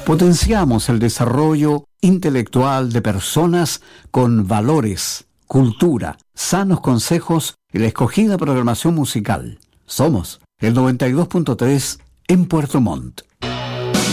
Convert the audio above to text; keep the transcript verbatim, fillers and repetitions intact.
Potenciamos el desarrollo intelectual de personas con valores, cultura, sanos consejos y la escogida programación musical. Somos el noventa y dos punto tres en Puerto Montt.